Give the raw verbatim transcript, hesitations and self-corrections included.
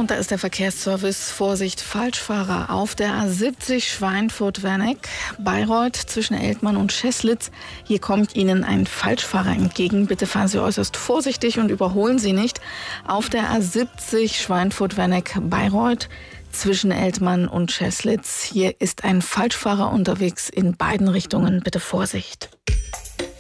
Und da ist der Verkehrsservice. Vorsicht, Falschfahrer auf der A siebzig Schweinfurt-Werneck, Bayreuth zwischen Eltmann und Scheßlitz. Hier kommt Ihnen ein Falschfahrer entgegen. Bitte fahren Sie äußerst vorsichtig und überholen Sie nicht. Auf der A siebzig Schweinfurt-Werneck, Bayreuth zwischen Eltmann und Scheßlitz. Hier ist ein Falschfahrer unterwegs in beiden Richtungen. Bitte Vorsicht.